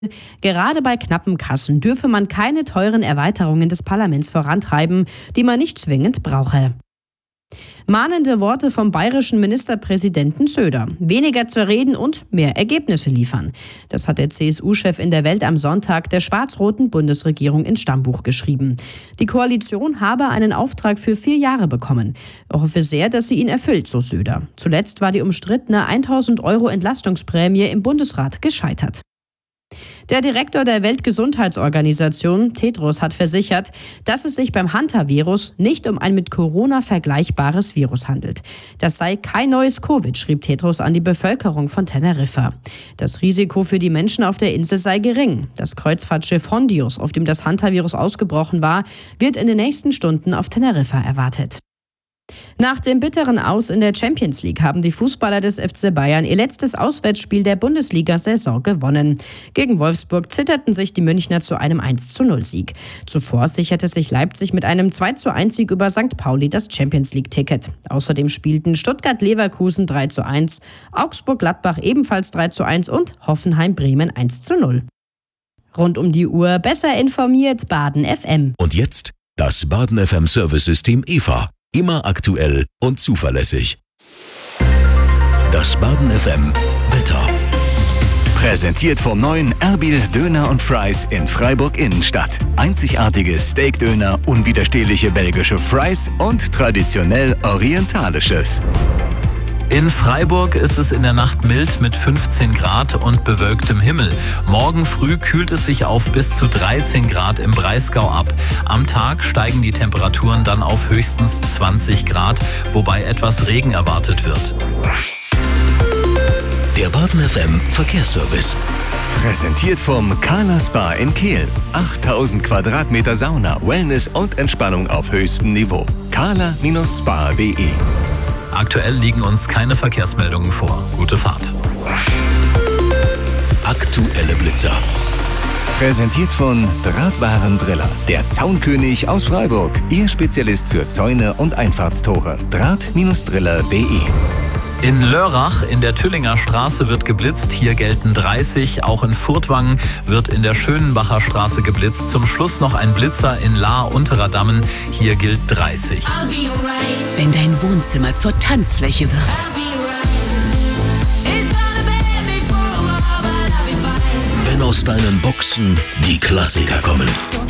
Gerade bei knappen Kassen dürfe man keine teuren Erweiterungen des Parlaments vorantreiben, die man nicht zwingend brauche. Mahnende Worte vom bayerischen Ministerpräsidenten Söder. Weniger zu reden und mehr Ergebnisse liefern. Das hat der CSU-Chef in der Welt am Sonntag der schwarz-roten Bundesregierung ins Stammbuch geschrieben. Die Koalition habe einen Auftrag für 4 Jahre bekommen. Er hoffe sehr, dass sie ihn erfüllt, so Söder. Zuletzt war die umstrittene 1.000 € Entlastungsprämie im Bundesrat gescheitert. Der Direktor der Weltgesundheitsorganisation, Tedros, hat versichert, dass es sich beim Hantavirus nicht um ein mit Corona vergleichbares Virus handelt. Das sei kein neues Covid, schrieb Tedros an die Bevölkerung von Teneriffa. Das Risiko für die Menschen auf der Insel sei gering. Das Kreuzfahrtschiff Hondius, auf dem das Hantavirus ausgebrochen war, wird in den nächsten Stunden auf Teneriffa erwartet. Nach dem bitteren Aus in der Champions League haben die Fußballer des FC Bayern ihr letztes Auswärtsspiel der Bundesliga-Saison gewonnen. Gegen Wolfsburg zitterten sich die Münchner zu einem 1:0-Sieg. Zuvor sicherte sich Leipzig mit einem 2:1-Sieg über St. Pauli das Champions League-Ticket. Außerdem spielten Stuttgart-Leverkusen 3:1, Augsburg-Gladbach ebenfalls 3:1 und Hoffenheim-Bremen 1:0. Rund um die Uhr besser informiert Baden FM. Und jetzt das Baden FM Service-System EVA. Immer aktuell und zuverlässig. Das Baden FM Wetter. Präsentiert vom neuen Erbil Döner und Fries in Freiburg Innenstadt. Einzigartiges Steakdöner, unwiderstehliche belgische Fries und traditionell orientalisches. In Freiburg ist es in der Nacht mild mit 15 Grad und bewölktem Himmel. Morgen früh kühlt es sich auf bis zu 13 Grad im Breisgau ab. Am Tag steigen die Temperaturen dann auf höchstens 20 Grad, wobei etwas Regen erwartet wird. Der Baden FM Verkehrsservice. Präsentiert vom Kala Spa in Kehl. 8000 Quadratmeter Sauna, Wellness und Entspannung auf höchstem Niveau. kala-spa.de. Aktuell liegen uns keine Verkehrsmeldungen vor. Gute Fahrt. Aktuelle Blitzer. Präsentiert von Drahtwarendriller, der Zaunkönig aus Freiburg. Ihr Spezialist für Zäune und Einfahrtstore. Draht-driller.de. In Lörrach in der Tüllinger Straße wird geblitzt, hier gelten 30. Auch in Furtwangen wird in der Schönenbacher Straße geblitzt. Zum Schluss noch ein Blitzer in Lahr-Unterer Dammen, hier gilt 30. Wenn dein Wohnzimmer zur Tanzfläche wird. Wenn aus deinen Boxen die Klassiker kommen.